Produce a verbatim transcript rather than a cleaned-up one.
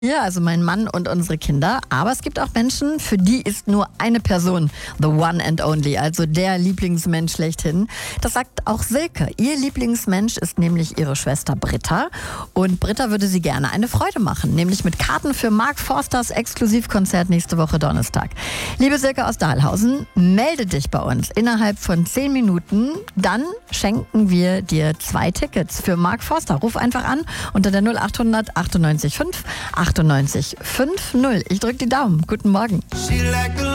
Ja, also mein Mann und unsere Kinder. Aber es gibt auch Menschen, für die ist nur eine Person the one and only, also der Lieblingsmensch schlechthin. Das sagt auch Silke. Ihr Lieblingsmensch ist nämlich ihre Schwester Britta. Und Britta würde sie gerne eine Freude machen, nämlich mit Karten für Mark Forsters Exklusivkonzert nächste Woche Donnerstag. Liebe Silke aus Dahlhausen, melde dich bei uns innerhalb von zehn Minuten. Dann schenken wir dir zwei Tickets für Mark Forster. Ruf einfach an unter der null acht hundert achtundneunzig fünf achtundneunzig fünf null. Ich drücke die Daumen. Guten Morgen.